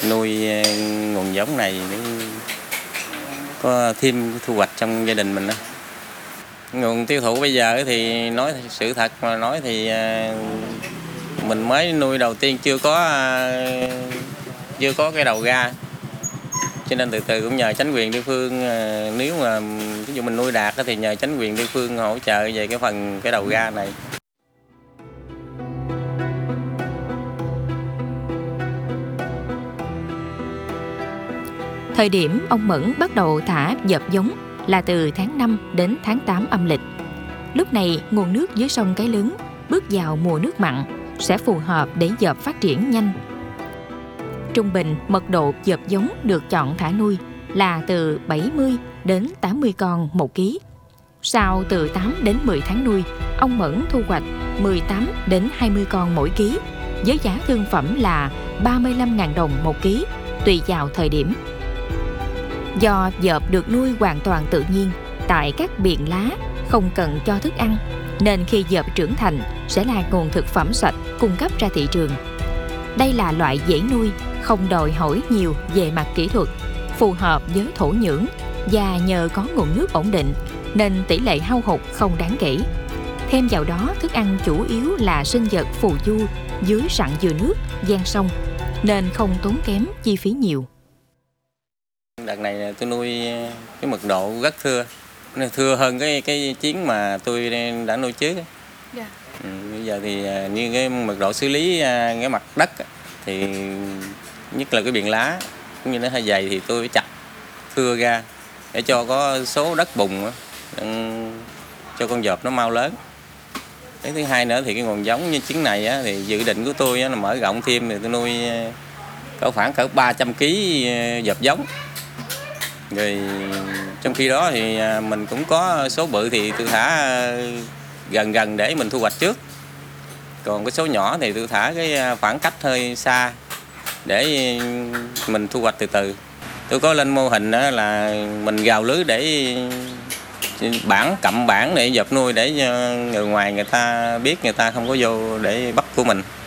nuôi nguồn giống này để có thêm thu hoạch trong gia đình mình đó. Nguồn tiêu thụ bây giờ thì nói sự thật mà nói thì mình mới nuôi đầu tiên chưa có cái đầu ra, cho nên từ từ cũng nhờ chính quyền địa phương, nếu mà ví dụ mình nuôi đạt thì nhờ chính quyền địa phương hỗ trợ về cái đầu ra này. Thời điểm ông Mẫn bắt đầu thả dợp giống là từ tháng 5 đến tháng 8 âm lịch. Lúc này nguồn nước dưới sông Cái Lớn bước vào mùa nước mặn sẽ phù hợp để dợp phát triển nhanh. Trung bình mật độ dợp giống được chọn thả nuôi là từ 70 đến 80 con một ký. Sau từ 8 đến 10 tháng nuôi, ông Mẫn thu hoạch 18 đến 20 con mỗi ký, với giá thương phẩm là 35.000 đồng một ký, tùy vào thời điểm. Do dợp được nuôi hoàn toàn tự nhiên tại các biện lá, không cần cho thức ăn, nên khi dợp trưởng thành sẽ là nguồn thực phẩm sạch cung cấp ra thị trường. Đây là loại dễ nuôi, không đòi hỏi nhiều về mặt kỹ thuật, phù hợp với thổ nhưỡng và nhờ có nguồn nước ổn định nên tỷ lệ hao hụt không đáng kể. Thêm vào đó, thức ăn chủ yếu là sinh vật phù du dưới rặng dừa nước, ven sông, nên không tốn kém chi phí nhiều. Đợt này tôi nuôi cái mật độ rất thưa hơn cái chuyến mà tôi đã nuôi trước. Yeah. Bây giờ thì như cái mật độ xử lý cái mặt đất thì nhất là cái biển lá cũng như nó hơi dày thì tôi phải chặt thưa ra để cho có số đất bùn cho con dợp nó mau lớn. Cái thứ hai nữa thì cái nguồn giống như chuyến này thì dự định của tôi là mở rộng thêm, thì tôi nuôi khoảng 300 kg dợp giống. Rồi trong khi đó thì mình cũng có số bự thì tôi thả gần để mình thu hoạch trước. Còn cái số nhỏ thì tôi thả cái khoảng cách hơi xa để mình thu hoạch từ từ. Tôi có lên mô hình đó là mình gào lưới để cặm bảng để dợp nuôi, để người ngoài người ta biết, người ta không có vô để bắt của mình.